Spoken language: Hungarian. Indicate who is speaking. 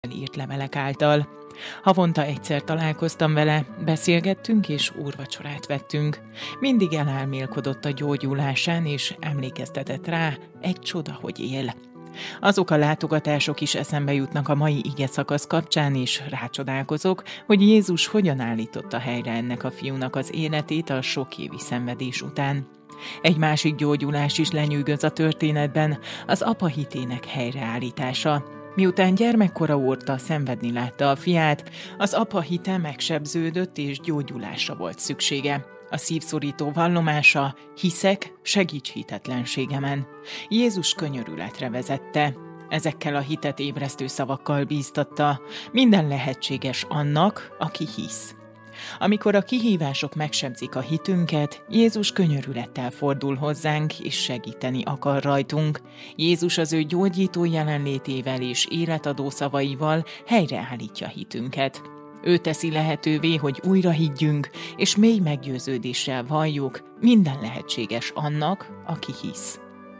Speaker 1: írt levelek által. Havonta egyszer találkoztam vele, beszélgettünk és úrvacsorát vettünk. Mindig elálmélkodott a gyógyulásán, és emlékeztetett rá, egy csoda, hogy él. Azok a látogatások is eszembe jutnak a mai igeszakasz kapcsán, és rácsodálkozok, hogy Jézus hogyan állította helyre ennek a fiúnak az életét a sok évi szenvedés után. Egy másik gyógyulás is lenyűgöz a történetben, az apa hitének helyreállítása. Miután gyermekkora óta szenvedni látta a fiát, az apa hite megsebződött és gyógyulásra volt szüksége. A szívszorító vallomása: hiszek, segíts hitetlenségemen. Jézus könyörületre vezette. Ezekkel a hitet ébresztő szavakkal bíztatta: minden lehetséges annak, aki hisz. Amikor a kihívások megsebzik a hitünket, Jézus könyörülettel fordul hozzánk, és segíteni akar rajtunk. Jézus az ő gyógyító jelenlétével és életadó szavaival helyreállítja hitünket. Ő teszi lehetővé, hogy újra higgyünk, és mély meggyőződéssel valljuk: minden lehetséges annak, aki hisz.